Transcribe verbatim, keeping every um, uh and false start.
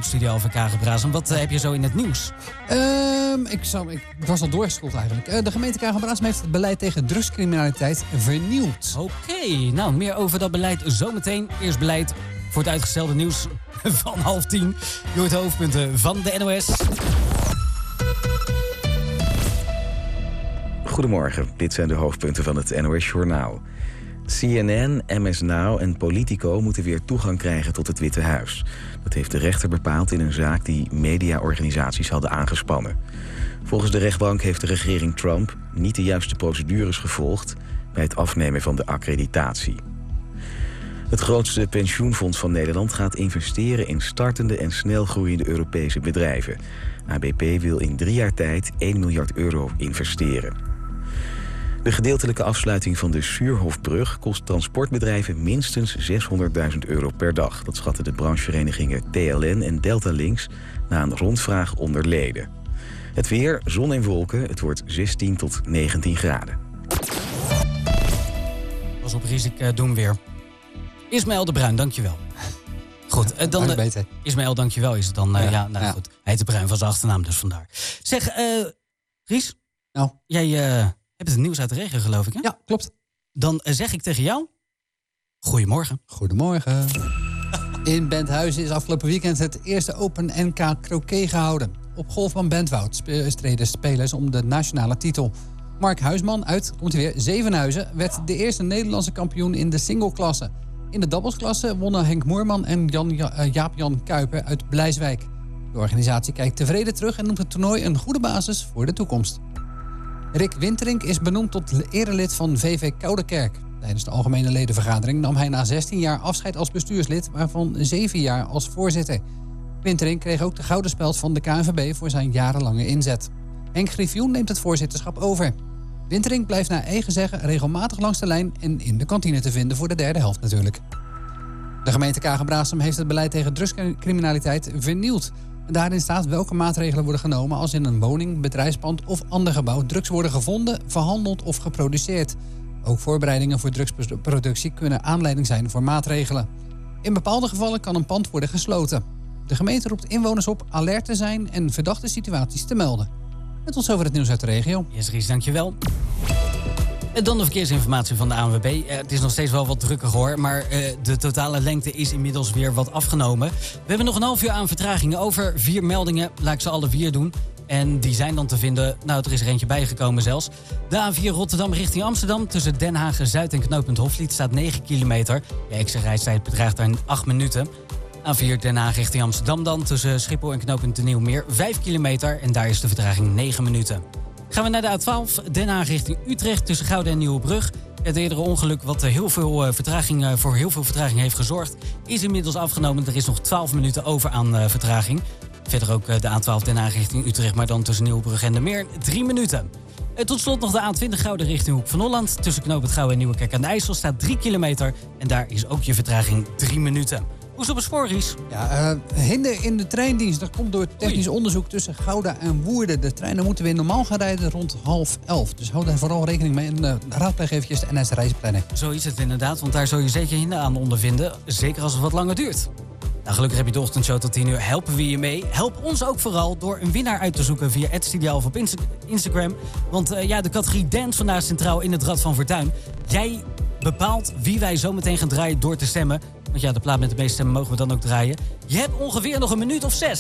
Studio Alphen Kagenbraas. Wat uh, heb je zo in het nieuws? Um, ik, zou, ik was al doorgescrolld eigenlijk. Uh, de gemeente Kagenbraas heeft het beleid tegen drugscriminaliteit vernieuwd. Oké, okay, nou meer over dat beleid zometeen. Eerst beleid voor het uitgestelde nieuws van half tien. Je hoort de hoofdpunten van de N O S. Goedemorgen, dit zijn de hoofdpunten van het N O S-journaal. C N N, M S Now en Politico moeten weer toegang krijgen tot het Witte Huis. Dat heeft de rechter bepaald in een zaak die mediaorganisaties hadden aangespannen. Volgens de rechtbank heeft de regering Trump niet de juiste procedures gevolgd bij het afnemen van de accreditatie. Het grootste pensioenfonds van Nederland gaat investeren in startende en snelgroeiende Europese bedrijven. A B P wil in drie jaar tijd één miljard euro investeren. De gedeeltelijke afsluiting van de Suurhofbrug kost transportbedrijven minstens zeshonderdduizend euro per dag. Dat schatten de brancheverenigingen T L N en Delta Links na een rondvraag onder leden. Het weer, zon en wolken, het wordt zestien tot negentien graden. Pas op, Ries, ik uh, doe hem weer. Ismaël de Bruin, dankjewel. Goed, uh, dan... Uh, Ismaël, dankjewel is het dan. Uh, ja, ja, nou ja. Goed. Hij heet de Bruin van zijn achternaam, dus vandaar. Zeg, uh, Ries, nou. jij... Uh, Heb je het nieuws uit de regio, geloof ik, hè? Ja, klopt. Dan uh, zeg ik tegen jou... Goedemorgen. Goedemorgen. In Benthuizen is afgelopen weekend het eerste Open N K Croquet gehouden. Op golfbaan Bentwoud streden spelers om de nationale titel. Mark Huisman uit, komt hij weer, Zevenhuizen... werd de eerste Nederlandse kampioen in de singleklasse. In de doublesklasse wonnen Henk Moerman en Jan, uh, Jaap-Jan Kuiper uit Blijswijk. De organisatie kijkt tevreden terug en noemt het toernooi een goede basis voor de toekomst. Rick Winterink is benoemd tot erelid van V V Koudekerk. Tijdens de algemene ledenvergadering nam hij na zestien jaar afscheid als bestuurslid, waarvan zeven jaar als voorzitter. Winterink kreeg ook de gouden speld van de K N V B voor zijn jarenlange inzet. Henk Griffioen neemt het voorzitterschap over. Winterink blijft naar eigen zeggen regelmatig langs de lijn en in de kantine te vinden voor de derde helft natuurlijk. De gemeente Kagenbraasum heeft het beleid tegen drugscriminaliteit vernieuwd. Daarin staat welke maatregelen worden genomen als in een woning, bedrijfspand of ander gebouw drugs worden gevonden, verhandeld of geproduceerd. Ook voorbereidingen voor drugsproductie kunnen aanleiding zijn voor maatregelen. In bepaalde gevallen kan een pand worden gesloten. De gemeente roept inwoners op alert te zijn en verdachte situaties te melden. En tot zover het nieuws uit de regio. Yes, Ries, dankjewel. En dan de verkeersinformatie van de A N W B. Uh, het is nog steeds wel wat drukker hoor, maar uh, de totale lengte is inmiddels weer wat afgenomen. We hebben nog een half uur aan vertragingen. Over vier meldingen, laat ik ze alle vier doen. En die zijn dan te vinden, nou er is er eentje bijgekomen zelfs. De A vier Rotterdam richting Amsterdam tussen Den Haag-Zuid en knooppunt Hofvliet staat negen kilometer. De extra reistijd bedraagt daar acht minuten. A vier Den Haag richting Amsterdam dan tussen Schiphol en knooppunt De Nieuwmeer vijf kilometer. En daar is de vertraging negen minuten. Gaan we naar de A twaalf, Den Haag richting Utrecht tussen Gouda en Nieuwebrug. Het eerdere ongeluk wat heel veel vertraging, voor heel veel vertraging heeft gezorgd, is inmiddels afgenomen. Er is nog twaalf minuten over aan uh, vertraging. Verder ook uh, de A twaalf Den Haag richting Utrecht, maar dan tussen Nieuwebrug en de Meer drie minuten. Uh, tot slot nog de A twintig Gouda richting Hoek van Holland. Tussen knooppunt Gouwen en Nieuwekerk aan de IJssel staat drie kilometer. En daar is ook je vertraging drie minuten. Hoe is het op het spoor, Ries? Ja, uh, hinder in de treindienst. Dat komt door technisch Oei. onderzoek tussen Gouda en Woerden. De treinen moeten weer normaal gaan rijden rond half elf. Dus houd daar vooral rekening mee en uh, raadpleeg eventjes de N S reisplanning. Zo is het inderdaad, want daar zul je zeker hinder aan ondervinden. Zeker als het wat langer duurt. Nou, gelukkig heb je de ochtendshow tot tien uur. Helpen we je mee. Help ons ook vooral door een winnaar uit te zoeken via at Studio of op Insta- Instagram. Want uh, ja, de categorie Dance vandaag centraal in het Rad van Fortuin. Jij bepaalt wie wij zo meteen gaan draaien door te stemmen. Want ja, de plaat met de meeste stemmen mogen we dan ook draaien. Je hebt ongeveer nog een minuut of zes.